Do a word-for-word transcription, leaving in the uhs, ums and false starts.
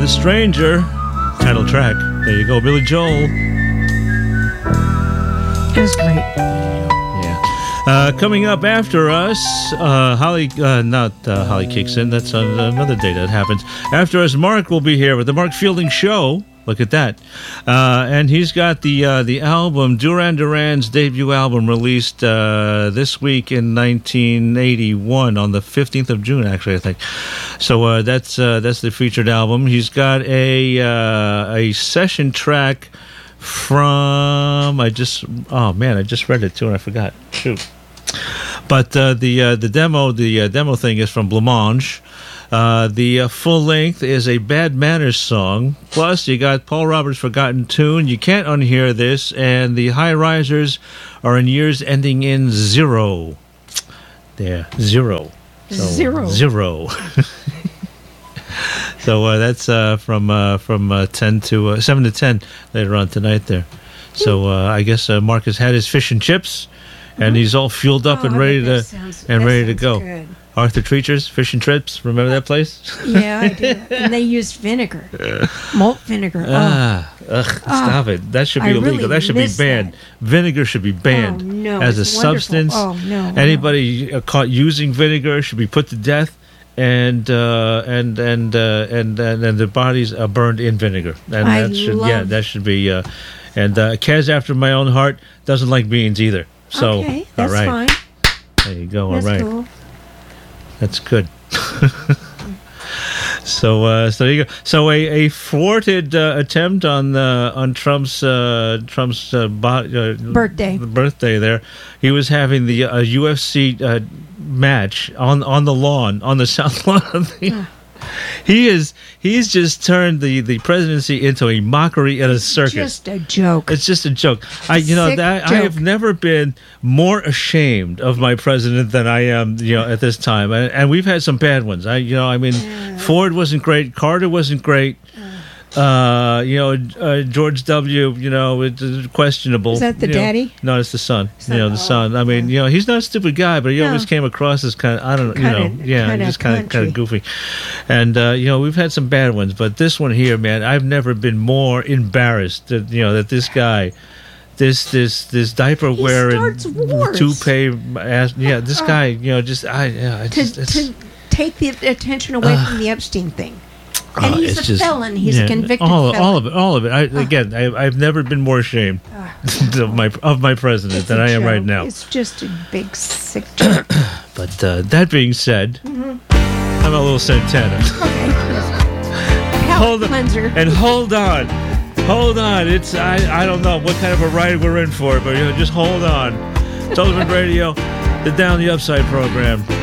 The Stranger, title track. There you go, Billy Joel. It was great. Yeah. Uh, coming up after us, uh, Holly, uh, not uh, Holly kicks in. That's on another day that happens. After us, Mark will be here with the Mark Fielding Show. Look at that. Uh, and he's got the uh, the album, Duran Duran's debut album, released uh, this week in nineteen eighty-one, on the fifteenth of June, actually, I think. So uh, that's uh, that's the featured album. He's got a uh, a session track from, I just, oh man, I just read it too and I forgot. Shoot. But uh, the uh, the demo, the uh, demo thing is from Blancmange. Uh, the uh, full length is a Bad Manners song. Plus, you got Paul Roberts' Forgotten Tune. You can't unhear this. And the High Risers are in years ending in zero. There, zero. So, Zero. Zero. So uh, that's uh, from uh, from uh, ten to uh, seven to ten later on tonight. There. So uh, I guess uh, Mark has had his fish and chips, and mm-hmm. he's all fueled up oh, and ready to sounds, and ready to go. Good. Arthur Treacher's Fish and Trips. Remember that place? Yeah, I do. And they used vinegar, malt vinegar. Ah, oh. ugh, stop oh, it. That should be I illegal. Really that should be banned. That. Vinegar should be banned oh, no, as a wonderful. substance. Oh no! Anybody no. caught using vinegar should be put to death, and uh, and and, uh, and and and the bodies are burned in vinegar. And I that should love yeah, that should be. Uh, and uh, Kaz, after my own heart, doesn't like beans either. So okay, that's all right. fine. There you go. That's all right. Cool. That's good. so, uh, so there you go. So, a, a thwarted uh, attempt on uh, on Trump's uh, Trump's uh, bo- uh, birthday birthday. There, he was having the uh, U F C uh, match on on the lawn, on the south lawn of the. Uh. He is. He's just turned the, the presidency into a mockery and a circus. Just a joke. It's just a joke. I, you know, that, I have never been more ashamed of my president than I am, you know, at this time. And, and we've had some bad ones. I, you know, I mean, uh, Ford wasn't great. Carter wasn't great. Uh, uh, you know, uh, George W. You know, it's questionable. Is that the you daddy? Know. No, it's the son. son. You know, the son. I mean, you know, he's not a stupid guy, but he no. always came across as kind of, I don't know, you know, yeah, kinda just kind of kind of goofy. And uh, you know, we've had some bad ones, but this one here, man, I've never been more embarrassed that you know that this guy. This this this diaper he wearing toupee ass, yeah. This uh, guy, you know, just I, yeah, I to, just to take the attention away uh, from the Epstein thing. And uh, he's a just, felon. He's yeah, a convicted all, felon. All of it, all of it. I, uh, again, I, I've never been more ashamed uh, of my of my president than I am joke. right now. It's just a big sick joke. But uh, that being said, mm-hmm. I'm a little Santana. Okay. hold on, cleanser. And hold on. Hold on, it's I, I don't know what kind of a ride we're in for, but you know, just hold on. Television Radio, the Down the Upside program.